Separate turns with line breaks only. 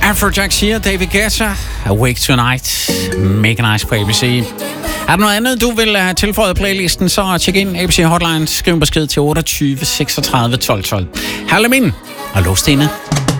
Afrojack siger, David Guetta, Awake Tonight, Mega Nice på ABC. Er der noget andet, du vil have tilføjet playlisten, så tjek ind ABC Hotline, skriv en besked til 28 36 12 12. Hallemin og lås det inde.